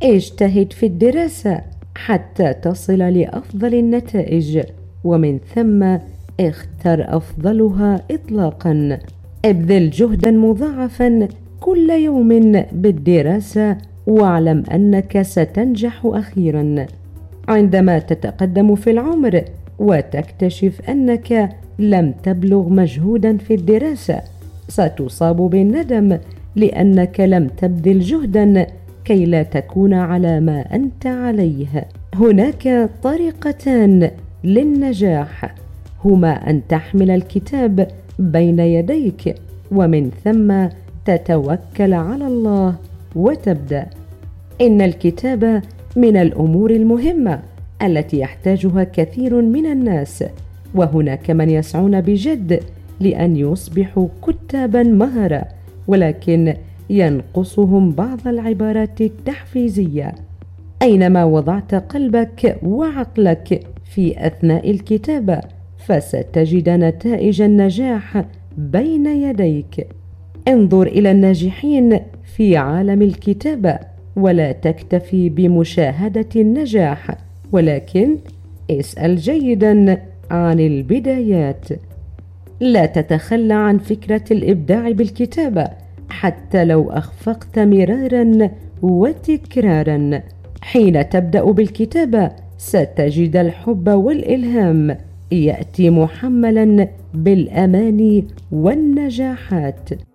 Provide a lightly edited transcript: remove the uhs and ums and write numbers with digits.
اجتهد في الدراسة حتى تصل لأفضل النتائج، ومن ثم اختر أفضلها إطلاقا. ابذل جهدا مضاعفا كل يوم بالدراسة، واعلم أنك ستنجح أخيرا. عندما تتقدم في العمر وتكتشف أنك لم تبلغ مجهودا في الدراسة، ستصاب بالندم لأنك لم تبذل جهدا كي لا تكون على ما أنت عليه. هناك طريقتان للنجاح، هما أن تحمل الكتاب بين يديك، ومن ثم تتوكل على الله وتبدأ. إن الكتاب من الأمور المهمة التي يحتاجها كثير من الناس، وهناك من يسعون بجد لأن يصبحوا كتابا مهرة، ولكن ينقصهم بعض العبارات التحفيزية. أينما وضعت قلبك وعقلك في أثناء الكتابة فستجد نتائج النجاح بين يديك. انظر إلى الناجحين في عالم الكتابة، ولا تكتفي بمشاهدة النجاح، ولكن اسأل جيدا عن البدايات. لا تتخلى عن فكرة الإبداع بالكتابة حتى لو أخفقت مرارا وتكرارا. حين تبدأ بالكتابة ستجد الحب والإلهام يأتي محملا بالأماني والنجاحات.